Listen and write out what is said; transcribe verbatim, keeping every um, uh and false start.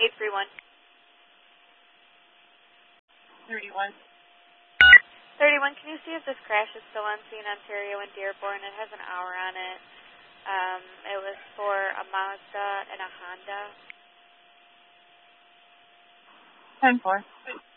eight three one. thirty-one. thirty-one, can you see if this crash is still on scene, Ontario and Dearborn? It has an hour on it. Um, it was for a Mazda and a Honda. ten four.